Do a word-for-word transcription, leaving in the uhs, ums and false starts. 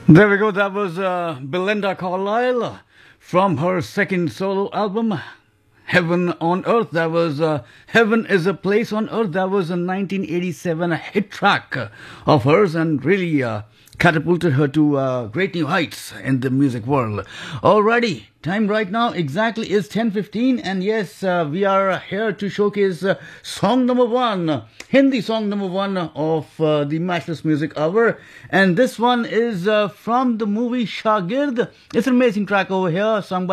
There we go. That was uh, Belinda Carlisle from her second solo album, Heaven on Earth. That was uh, Heaven is a Place on Earth. That was a nineteen eighty-seven hit track of hers and really uh, catapulted her to uh, great new heights in the music world. Alrighty, time right now exactly is ten fifteen, and yes, uh, we are here to showcase uh, song number one, Hindi song number one of uh, the Matchless Music Hour, and this one is uh, from the movie Shagird. It's an amazing track over here, sung by